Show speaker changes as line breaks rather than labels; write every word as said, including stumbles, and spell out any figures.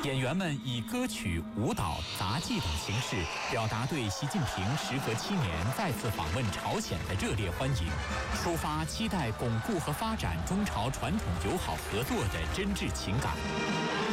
演员们以歌曲、舞蹈、杂技等形式，表达对习近平时隔七年再次访问朝鲜的热烈欢迎，抒发期待巩固和发展中朝传统友好合作的真挚情感。